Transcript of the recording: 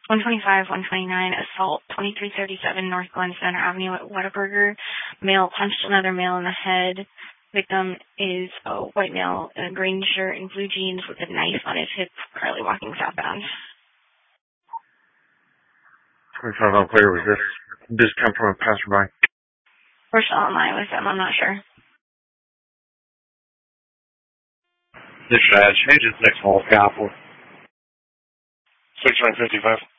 125, 129, assault, 2337 North Glen Center Avenue at Whataburger. Male punched another male in the head. Victim is a white male in a green shirt and blue jeans with a knife on his hip, currently walking southbound. 25 unclear. Was this come from a passerby? We're still online with them, I'm not sure. Dispatch, agent 6 Hall, Sky 4. 6955.